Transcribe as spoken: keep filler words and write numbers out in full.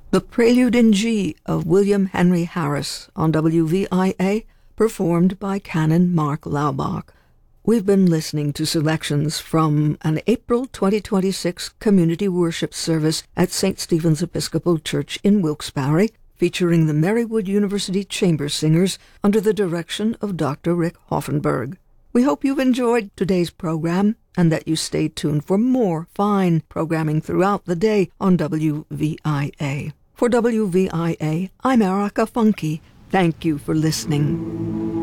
The Prelude in G of William Henry Harris on W V I A, performed by Canon Mark Laubach. We've been listening to selections from an April twenty twenty-six community worship service at Saint Stephen's Episcopal Church in Wilkes-Barre, featuring the Marywood University Chamber Singers under the direction of Doctor Rick Hoffenberg. We hope you've enjoyed today's program and that you stay tuned for more fine programming throughout the day on W V I A. For W V I A, I'm Erica Funke. Thank you for listening.